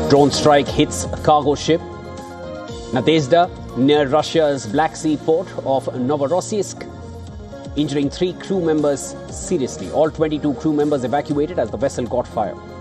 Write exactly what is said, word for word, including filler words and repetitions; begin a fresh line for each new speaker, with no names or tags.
Drone strike hits a cargo ship. Nadezhda, near Russia's Black Sea port of Novorossiysk, injuring three crew members seriously. All twenty-two crew members evacuated as the vessel caught fire.